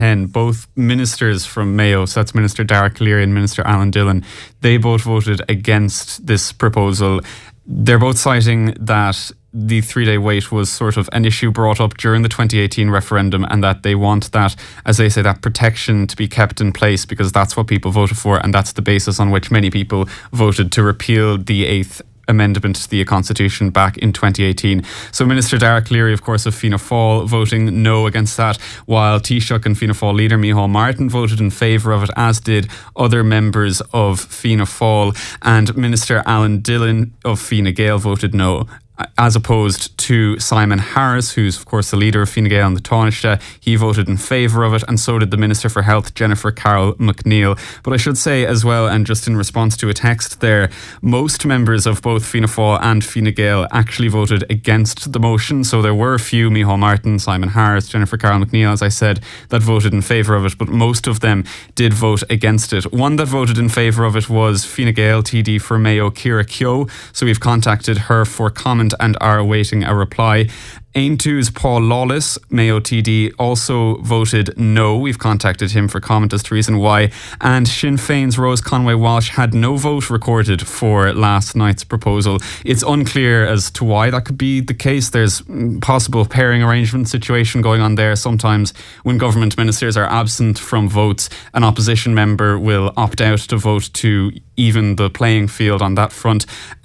10, both ministers from Mayo, so that's Minister Dara Calleary and Minister Alan Dillon, they both voted against this proposal. They're both citing that the 3-day wait was sort of an issue brought up during the 2018 referendum, and that they want that, as they say, that protection to be kept in place, because that's what people voted for, and that's the basis on which many people voted to repeal the 8th amendment to the Constitution back in 2018. So Minister Dara Calleary, of course, of Fianna Fáil, voting no against that, while Taoiseach and Fianna Fáil leader Micheál Martin voted in favour of it, as did other members of Fianna Fáil, and Minister Alan Dillon of Fine Gael voted no, as opposed to Simon Harris, who's of course the leader of Fine Gael and the Taoiseach. He voted in favour of it, and so did the Minister for Health, Jennifer Carroll McNeil. But I should say as well, and just in response to a text there, most members of both Fianna Fáil and Fine Gael actually voted against the motion. So there were a few, Micheál Martin, Simon Harris, Jennifer Carroll McNeil, as I said, that voted in favour of it, but most of them did vote against it. One that voted in favour of it was Fine Gael TD for Mayo, Ciara Keogh. So we've contacted her for comment and are awaiting a reply. Aontú's Paul Lawless, Mayo TD, also voted no. We've contacted him for comment as to reason why. And Sinn Féin's Rose Conway-Walsh had no vote recorded for last night's proposal. It's unclear as to why that could be the case. There's possible pairing arrangement situation going on there. Sometimes when government ministers are absent from votes, an opposition member will opt out to vote to even the playing field on that front.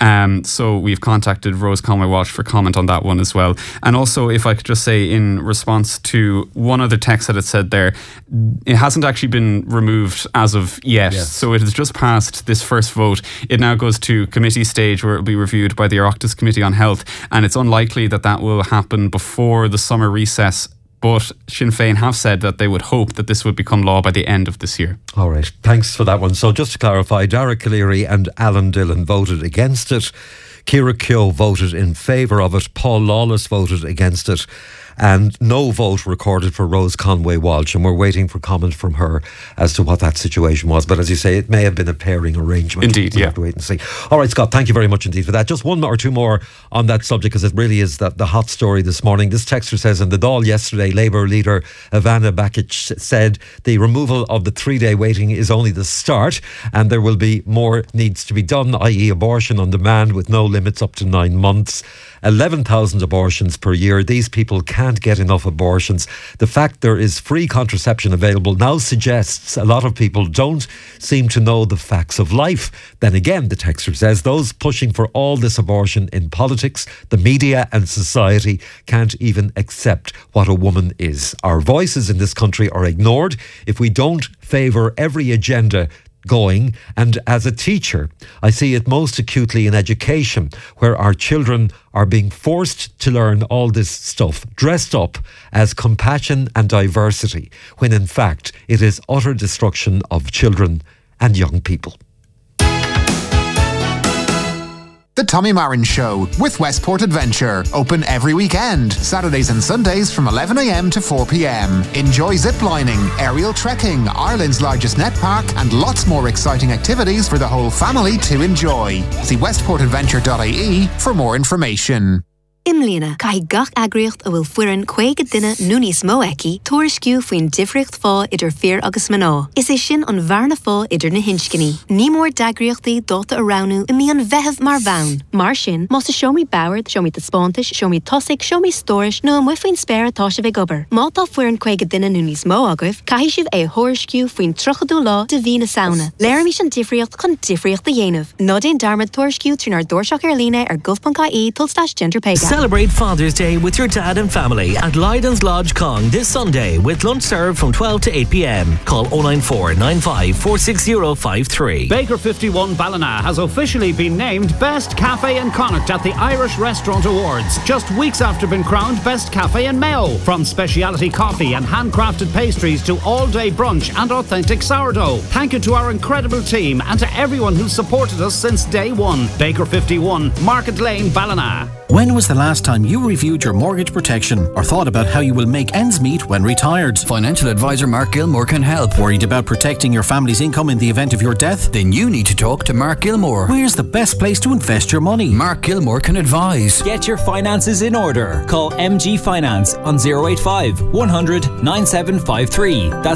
So we've contacted Rose Conway-Walsh for comment on that one as well. And also, if I could just say, in response to one other text that it said there, it hasn't actually been removed as of yet. Yes. So it has just passed this first vote. It now goes to committee stage, where it will be reviewed by the Oireachtas Committee on Health, and it's unlikely that that will happen before the summer recess. But Sinn Féin have said that they would hope that this would become law by the end of this year. All right, thanks for that one. So just to clarify, Dara Calleary and Alan Dillon voted against it. Ciara Keogh voted in favour of it. Paul Lawless voted against it. And no vote recorded for Rose Conway-Walsh, and we're waiting for comment from her as to what that situation was. But as you say, it may have been a pairing arrangement. Indeed, we'll have to wait and see. All right, Scott, thank you very much indeed for that. Just one or two more on that subject, because it really is the hot story this morning. This texter says, in the Dáil yesterday, Labour leader Ivana Bacik said the removal of the 3-day waiting is only the start, and there will be more needs to be done, i.e. abortion on demand with no limits up to 9 months. 11,000 abortions per year. These people can't get enough abortions. The fact there is free contraception available now suggests a lot of people don't seem to know the facts of life. Then again, the texter says, those pushing for all this abortion in politics, the media and society can't even accept what a woman is. Our voices in this country are ignored if we don't favour every agenda going. And as a teacher, I see it most acutely in education, where our children are being forced to learn all this stuff, dressed up as compassion and diversity, when in fact it is utter destruction of children and young people. The Tommy Marin Show with Westport Adventure. Open every weekend, Saturdays and Sundays from 11 a.m. to 4 p.m. Enjoy ziplining, aerial trekking, Ireland's largest net park, and lots more exciting activities for the whole family to enjoy. See westportadventure.ie for more information. Imlína, cai gach agriocht a bhfuil fuireann chuige duine nó níos mó eici, tuairisciú faoin difriocht fá idir fear agus maná. Is é sin an bharna fá idir na hinscinní. Ní mór dagriochtaí dáta a ránú I mí an bheitheh mar bhain. Mar sin, más a seomí bauard, seomí de spántais, seomí tosaigh, seomí stóris, nó an mufaoin spéir atá se bheith gobar. Má tá fuireann chuige duine nó níos mó agah, caithfidh sibh é thuairisciú faoin trochadú lá de bhí na saona. Léirmí sin difriocht chun difriocht a dhéanamh. Nádéon darmad tuairisciú trínar dúirseach ar líne ar gov.ie /gender pay gap. Celebrate Father's Day with your dad and family at Lydon's Lodge Cong this Sunday with lunch served from 12 to 8 p.m. Call 094 95 46053. Baker 51 Ballina has officially been named Best Cafe in Connacht at the Irish Restaurant Awards, just weeks after being crowned Best Cafe in Mayo. From speciality coffee and handcrafted pastries to all-day brunch and authentic sourdough. Thank you to our incredible team and to everyone who supported us since day one. Baker 51, Market Lane, Ballina. When was the last time you reviewed your mortgage protection or thought about how you will make ends meet when retired? Financial advisor Mark Gilmore can help. Worried about protecting your family's income in the event of your death? Then you need to talk to Mark Gilmore. Where's the best place to invest your money? Mark Gilmore can advise. Get your finances in order. Call MG Finance on 085 100 9753. That's